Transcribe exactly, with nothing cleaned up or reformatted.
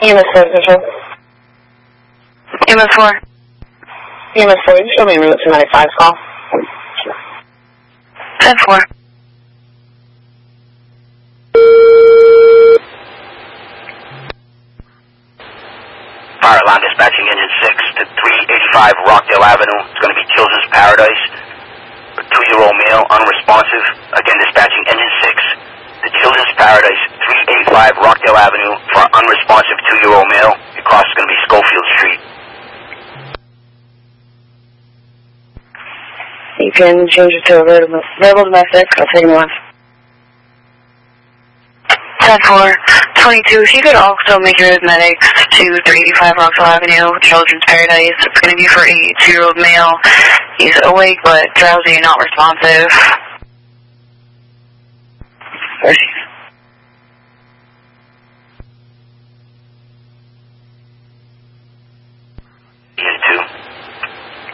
E M S four, control. E M S four. E M S four, you show me route two ninety-five call. ten four. Fire alarm dispatching engine six to three eighty-five Rockdale Avenue. It's going to be Children's Paradise. A two-year-old male, unresponsive. Again, dispatching engine six to Children's Paradise, three eighty-five Rockdale Avenue for an unresponsive two-year-old male. Your cross is going to be Schofield Street. You can change it to a verbal, verbal domestic. I'll take him off. ten four. twenty-two. If you could also make your medics to three eighty-five Rockdale Avenue, Children's Paradise. It's going to be for a two-year-old male. He's awake but drowsy and not responsive. First.